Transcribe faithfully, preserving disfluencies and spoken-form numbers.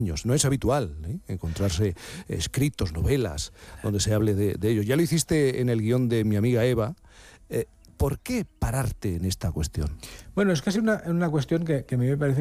No es habitual ¿eh? encontrarse escritos, novelas, donde se hable de, de ello. Ya lo hiciste en el guión de Mi amiga Eva. Eh, ¿Por qué pararte en esta cuestión? Bueno, es casi una, una cuestión que, que a mí me parece